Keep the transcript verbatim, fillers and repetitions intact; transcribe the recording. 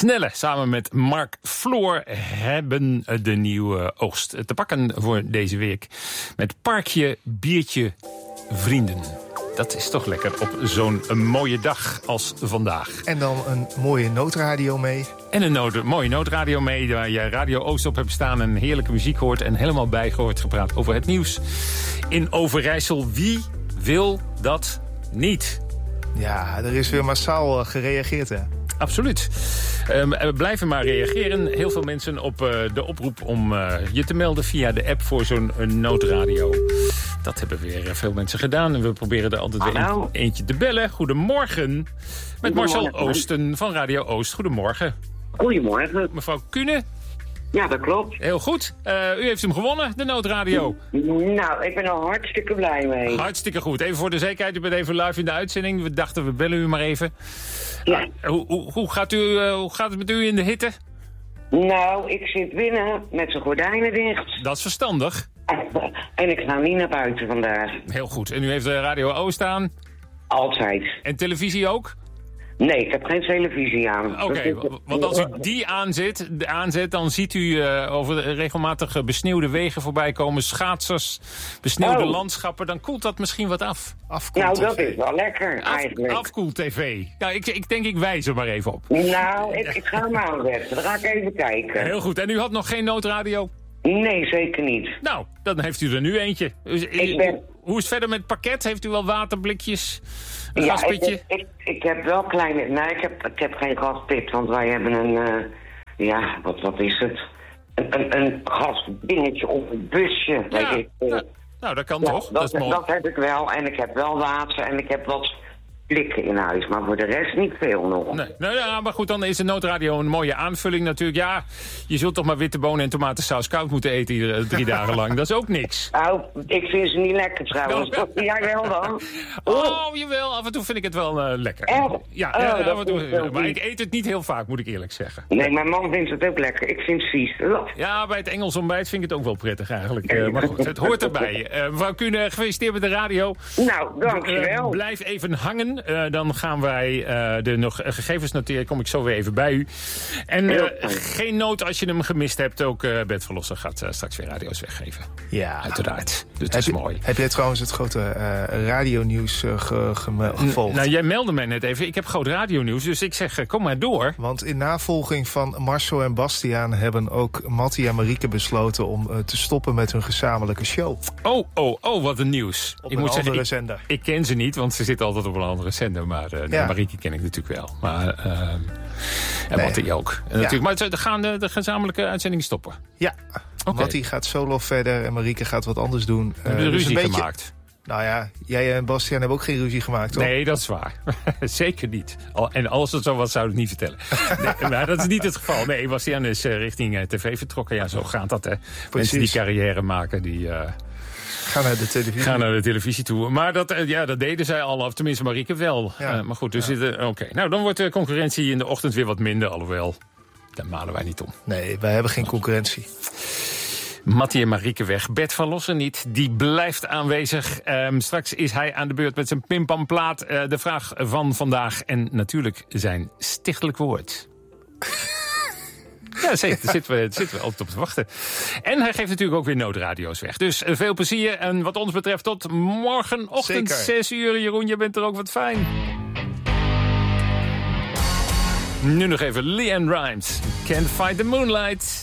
Snelle samen met Mark Floor hebben de nieuwe oogst te pakken voor deze week. Met Parkje, Biertje, Vrienden. Dat is toch lekker op zo'n mooie dag als vandaag. En dan een mooie noodradio mee. En een nood, mooie noodradio mee, waar je Radio Oost op hebt staan en heerlijke muziek hoort en helemaal bijgehoord gepraat over het nieuws. In Overijssel, wie wil dat niet? Ja, er is weer massaal gereageerd, hè? Absoluut. Um, we blijven maar reageren. Heel veel mensen op uh, de oproep om uh, je te melden via de app voor zo'n uh, noodradio. Dat hebben weer uh, veel mensen gedaan. En we proberen er altijd weer een, eentje te bellen. Goedemorgen. Met Marcel Oosten van Radio Oost. Goedemorgen. Goedemorgen. Mevrouw Kuhne. Ja, dat klopt. Heel goed. Uh, u heeft hem gewonnen, de noodradio. Nou, ik ben er hartstikke blij mee. Hartstikke goed. Even voor de zekerheid, u bent even live in de uitzending. We dachten, we bellen u maar even. Ja. Uh, hoe, hoe, hoe, gaat u, uh, hoe gaat het met u in de hitte? Nou, ik zit binnen met zijn gordijnen dicht. Dat is verstandig. En ik ga niet naar buiten vandaag. Heel goed. En u heeft de Radio Oost aan? Altijd. En televisie ook? Nee, ik heb geen televisie aan. Oké, okay, want als u die aanzet, aanzet dan ziet u uh, over regelmatig besneeuwde wegen voorbij komen, schaatsers, besneeuwde oh. landschappen, dan koelt dat misschien wat af. Afkoel nou, dat is wel lekker, af, eigenlijk. Afkoel T V. Ja, ik, ik denk, ik wijs er maar even op. Nou, ik, ik ga hem aanzetten. Dan ga ik even kijken. Heel goed. En u had nog geen noodradio? Nee, zeker niet. Nou, dan heeft u er nu eentje. Ik ben... Hoe is het verder met pakket? Heeft u wel waterblikjes? Een ja, gaspitje? Ik, ik, ik heb wel kleine... Nee, ik heb, ik heb geen gaspit, want wij hebben een... Uh, ja, wat, wat is het? Een, een, een gasdingetje op een busje. Ja, weet ik. nou, nou, dat kan ja, toch? Dat, dat, is mooi. dat heb ik wel. En ik heb wel water en ik heb wat blikken in huis. Maar voor de rest niet veel nog. Nee, nou ja, maar goed, dan is de noodradio een mooie aanvulling natuurlijk. Ja, je zult toch maar witte bonen en tomatensaus koud moeten eten iedere drie dagen lang. Dat is ook niks. Nou, ik vind ze niet lekker trouwens. No. Jij wel dan? Oh, jawel. Af en toe vind ik het wel uh, lekker. Echt? Ja, oh, ja af en toe, uh, maar ik eet het niet heel vaak, moet ik eerlijk zeggen. Nee, mijn man vindt het ook lekker. Ik vind het vies. Ja, bij het Engels ontbijt vind ik het ook wel prettig eigenlijk. Uh, maar goed, het hoort erbij. Uh, mevrouw Kuhne, gefeliciteerd met de radio. Nou, dankjewel. Uh, blijf even hangen. Uh, dan gaan wij uh, de nog gegevens noteren. Kom ik zo weer even bij u. En uh, geen nood als je hem gemist hebt. Ook uh, Bert Verlosser gaat uh, straks weer radio's weggeven. Ja. Uiteraard. Dus dat heb is je, mooi. Heb jij trouwens het grote uh, radionieuws uh, ge, ge, gevolgd? Nou, jij meldde mij net even. Ik heb groot radionieuws. Dus ik zeg, uh, kom maar door. Want in navolging van Marcel en Bastiaan hebben ook Mattie en Marieke besloten om uh, te stoppen met hun gezamenlijke show. Oh, oh, oh, wat een nieuws. Op ik een moet andere zeggen, zender. Ik, ik ken ze niet, want ze zitten altijd op een andere zender. Maar uh, ja. Marieke ken ik natuurlijk wel. Maar, uh, en nee. Mattie ook. En ja. Maar ze gaan de, de gezamenlijke uitzending stoppen. Ja, okay. Mattie gaat solo verder en Marieke gaat wat anders doen. Hebben uh, dus ruzie een beetje... gemaakt? Nou ja, jij en Bastiaan hebben ook geen ruzie gemaakt, toch? Nee, dat is waar. Zeker niet. En als het zo was, zou ik het niet vertellen. Nee, maar dat is niet het geval. Nee, Bastiaan is uh, richting uh, tv vertrokken. Ja, zo gaat dat, hè. Precies. Mensen die carrière maken, die... Uh, Gaan naar de televisie. Gaan naar de televisie toe. Maar dat, uh, ja, dat deden zij al, of tenminste Marieke wel. Ja. Uh, maar goed, dus ja. Oké. Okay. Nou, dan wordt de concurrentie in de ochtend weer wat minder, alhoewel. Daar malen wij niet om. Nee, wij hebben geen concurrentie. Mattie en Marieke weg. Bert Verlosser niet. Die blijft aanwezig. Um, straks is hij aan de beurt met zijn pimpamplaat. Uh, de vraag van vandaag. En natuurlijk zijn stichtelijk woord. Ja, zeker. Daar zitten we, zitten we altijd op te wachten. En hij geeft natuurlijk ook weer noodradio's weg. Dus uh, veel plezier. En wat ons betreft tot morgenochtend zes uur. Jeroen, je bent er ook wat fijn. Nu nog even Leanne Rimes. Can't Fight the Moonlight.